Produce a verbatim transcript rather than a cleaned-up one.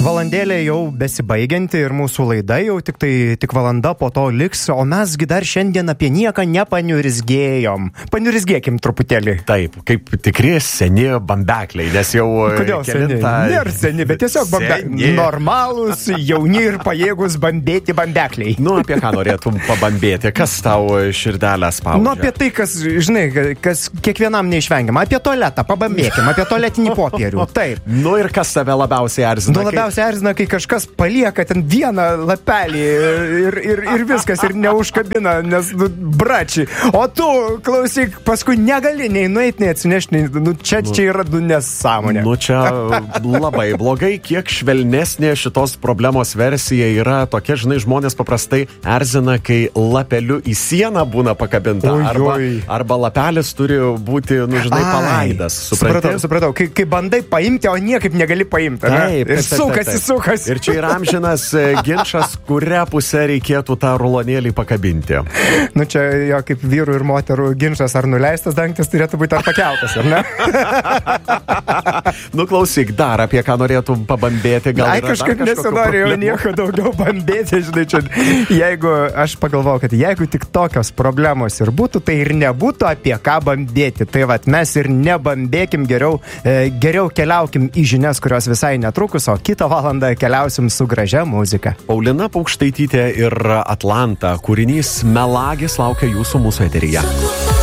Valandėlė jau besibaigianti ir mūsų laida jau tik tai tik valanda po to liks, o mesgi dar šiandien apie nieką nepaniurizgėjom. Paniurizgėkim truputėlį. Taip, kaip tikri seni bambekliai, nes jau... Kodėl seni? Nėra seni, bet tiesiog bambekliai. Normalūs, jauni ir pajėgus bambėti bambekliai. Nu, apie ką norėtum pabambėti? Kas tau širdelę spaudžia? Nu, apie tai, kas, žinai, kas kiekvienam neišvengiama. Apie tualetą pabambėkim, apie tualetinį popierių. Taip. Nu, ir kas tave labiausiai erzina? Nu, labiausiai erzina, kai kažkas palieka ten vieną lapelį ir, ir, ir viskas, ir neužkabina, nes, nu, brači. O tu, klausyk, paskui negali nei nueit, nei atsinešti, nu, čia, nu, čia yra, nu, nesąmonė. Nu, čia labai blogai, kiek švelnesnė šitos problemos versija yra tokia, žinai, žmonės paprastai erzina, kai lapeliu į sieną būna pakabinta, oi, arba, oi. arba lapelis turi būti, nu, žinai, Ai, palaidas. Supratau, supratau, kai, kai bandai paimti, o niekaip negali paimti. Taip, ir sukasi, sukasi. Ir čia yra amžinas ginčas, kurią pusę reikėtų tą rulonėlį pakabinti. Nu čia jo kaip vyrų ir moterų ginčas, ar nuleistas dangtis turėtų būti ar pakeltas, ar ne? Nu klausyk, dar apie ką norėtum pabambėti, gal Ai, kažkaip nesinorėjau nieko daugiau bambėti, žinai, čia. Jeigu, aš pagalvojau, kad jeigu tik tokios problemos ir būtų, tai ir nebūtų apie ką bambėti. Tai vat, mes ir nebambėkim, geriau, e, geriau keliaukim į žinias, kurios visai netrukus, o kitą valandą keliausim su gražia muzika. Paulina Paukštaitytė ir Atlanta. Kūrinys Melagis laukia jūsų mūsų eteryje.